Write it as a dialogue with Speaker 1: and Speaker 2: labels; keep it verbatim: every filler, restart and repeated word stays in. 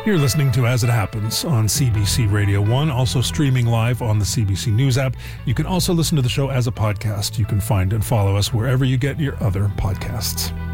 Speaker 1: You're listening to As It Happens on C B C Radio one, also streaming live on the C B C News app. You can also listen to the show as a podcast. You can find and follow us wherever you get your other podcasts.